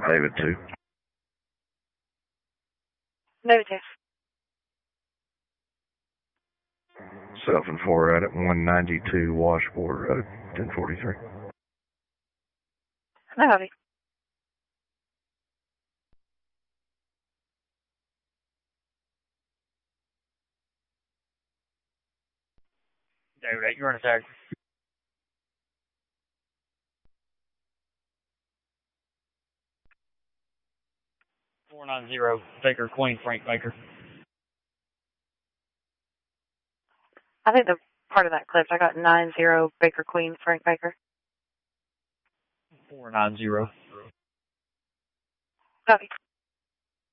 David 2. David 2. Self and 4 at 192 Washboard Road, 1043. No copy. David 8, you're on attack. 490 Baker Queen, Frank Baker. I think the part of that clipped. I got 90 Baker Queen, Frank Baker. 490. Copy.